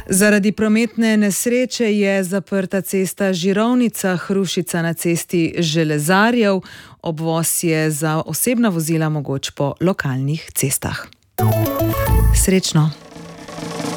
Zaradi prometne nesreče je zaprta cesta Žirovnica-Hrušica na cesti Železarjev. Obvoz je za osebna vozila mogoč po lokalnih cestah. Srečno!